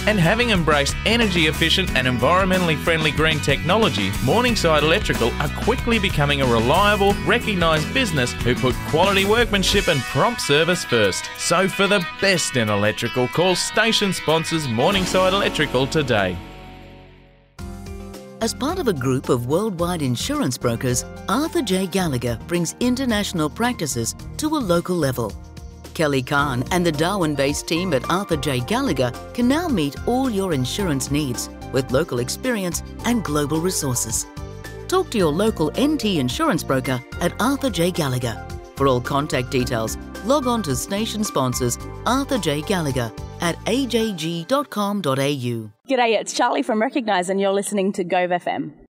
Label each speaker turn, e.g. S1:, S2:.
S1: And having embraced energy-efficient and environmentally friendly green technology, Morningside Electrical are quickly becoming a reliable, recognised business who put quality workmanship and prompt service first. So for the best in electrical, call station sponsors Morningside Electrical today.
S2: As part of a group of worldwide insurance brokers, Arthur J. Gallagher brings international practices to a local level. Kelly Khan and the Darwin-based team at Arthur J. Gallagher can now meet all your insurance needs with local experience and global resources. Talk to your local NT insurance broker at Arthur J. Gallagher. For all contact details, log on to station sponsors Arthur J. Gallagher at ajg.com.au.
S3: G'day, it's Charlie from Recognise and you're listening to Gove FM.